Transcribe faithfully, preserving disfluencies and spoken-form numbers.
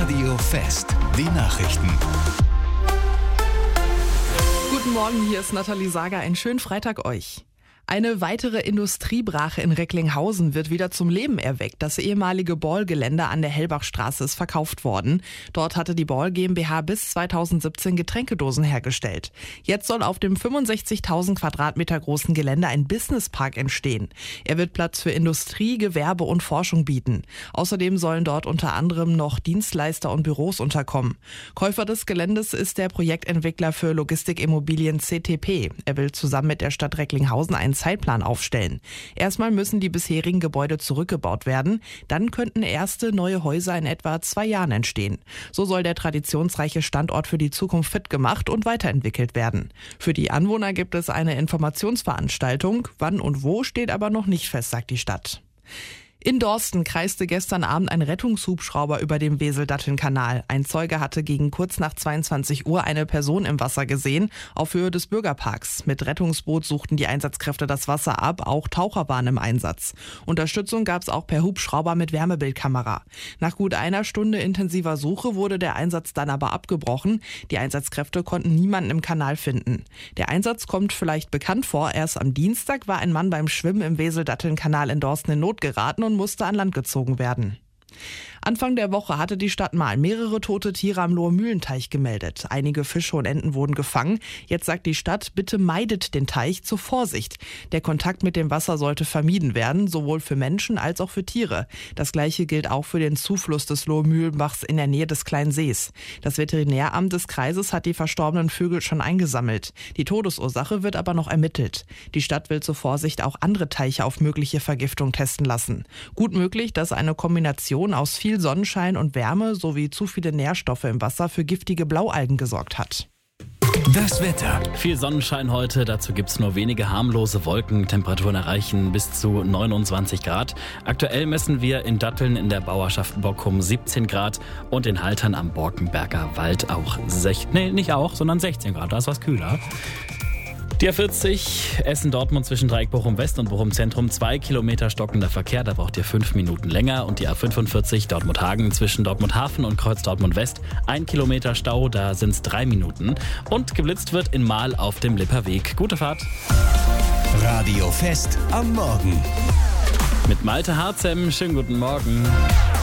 Radio Fest, die Nachrichten. Guten Morgen, hier ist Nathalie Sager. Einen schönen Freitag euch. Eine weitere Industriebrache in Recklinghausen wird wieder zum Leben erweckt. Das ehemalige Ball-Gelände an der Hellbachstraße ist verkauft worden. Dort hatte die Ball GmbH bis zweitausendsiebzehn Getränkedosen hergestellt. Jetzt soll auf dem fünfundsechzigtausend Quadratmeter großen Gelände ein Businesspark entstehen. Er wird Platz für Industrie, Gewerbe und Forschung bieten. Außerdem sollen dort unter anderem noch Dienstleister und Büros unterkommen. Käufer des Geländes ist der Projektentwickler für Logistikimmobilien C T P. Er will zusammen mit der Stadt Recklinghausen einen Zeitplan aufstellen. Erstmal müssen die bisherigen Gebäude zurückgebaut werden. Dann könnten erste neue Häuser in etwa zwei Jahren entstehen. So soll der traditionsreiche Standort für die Zukunft fit gemacht und weiterentwickelt werden. Für die Anwohner gibt es eine Informationsveranstaltung. Wann und wo steht aber noch nicht fest, sagt die Stadt. In Dorsten kreiste gestern Abend ein Rettungshubschrauber über dem Wesel-Datteln-Kanal. Ein Zeuge hatte gegen kurz nach zweiundzwanzig Uhr eine Person im Wasser gesehen, auf Höhe des Bürgerparks. Mit Rettungsboot suchten die Einsatzkräfte das Wasser ab, auch Taucher waren im Einsatz. Unterstützung gab es auch per Hubschrauber mit Wärmebildkamera. Nach gut einer Stunde intensiver Suche wurde der Einsatz dann aber abgebrochen. Die Einsatzkräfte konnten niemanden im Kanal finden. Der Einsatz kommt vielleicht bekannt vor. Erst am Dienstag war ein Mann beim Schwimmen im Wesel-Datteln-Kanal in Dorsten in Not geraten und musste an Land gezogen werden. Anfang der Woche hatte die Stadt Mahl mehrere tote Tiere am Lohe-Mühlen-Teich gemeldet. Einige Fische und Enten wurden gefangen. Jetzt sagt die Stadt, bitte meidet den Teich zur Vorsicht. Der Kontakt mit dem Wasser sollte vermieden werden, sowohl für Menschen als auch für Tiere. Das Gleiche gilt auch für den Zufluss des Lohe-Mühlenbachs in der Nähe des kleinen Sees. Das Veterinäramt des Kreises hat die verstorbenen Vögel schon eingesammelt. Die Todesursache wird aber noch ermittelt. Die Stadt will zur Vorsicht auch andere Teiche auf mögliche Vergiftung testen lassen. Gut möglich, dass eine Kombination aus viel Sonnenschein und Wärme sowie zu viele Nährstoffe im Wasser für giftige Blaualgen gesorgt hat. Das Wetter. Viel Sonnenschein heute, dazu gibt es nur wenige harmlose Wolken. Temperaturen erreichen bis zu neunundzwanzig Grad. Aktuell messen wir in Datteln in der Bauerschaft Bockum siebzehn Grad und in Haltern am Borkenberger Wald auch sechzehn, nee, nicht auch, sondern sechzehn Grad, da ist was kühler. Die A vierzig, Essen-Dortmund zwischen Dreieck Bochum-West und Bochum-Zentrum, zwei Kilometer stockender Verkehr, da braucht ihr fünf Minuten länger. Und die A fünfundvierzig, Dortmund-Hagen zwischen Dortmund-Hafen und Kreuz Dortmund-West, ein Kilometer Stau, da sind es drei Minuten. Und geblitzt wird in Mahl auf dem Lipperweg. Gute Fahrt. Radio Fest am Morgen. Mit Malte Harzem, schönen guten Morgen.